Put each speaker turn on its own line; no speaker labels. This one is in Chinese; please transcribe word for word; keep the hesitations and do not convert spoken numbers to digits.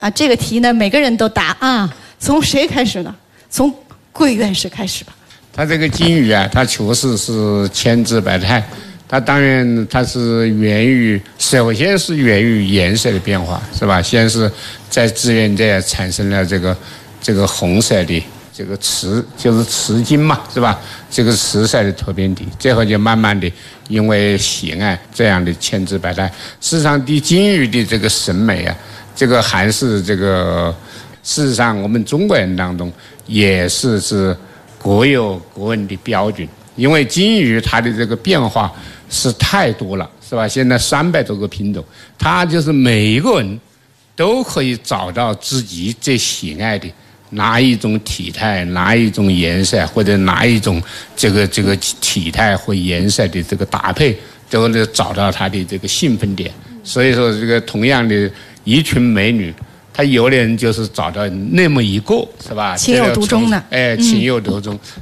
啊，这个题呢，每个人都答啊。从谁开始呢？从桂院士开始吧。
它这个金鱼啊，它确实是千姿百态。它当然它是源于，首先是源于颜色的变化，是吧？先是在资源界产生了这个这个红色的这个雌，就是雌金嘛，是吧？这个雌色的突变体，最后就慢慢的因为喜爱这样的千姿百态。事实上，对金鱼的这个审美啊，这个还是这个，事实上我们中国人当中也是是各有各人的标准，因为金鱼它的这个变化是太多了，是吧？现在三百多个品种，它就是每一个人都可以找到自己最喜爱的哪一种体态、哪一种颜色，或者哪一种这个这个体态或颜色的这个搭配，都能找到它的这个兴奋点。所以说，这个同样的一群美女，她有的人就是找到那么一个，是吧？
情有独钟呢。
哎，情有独钟。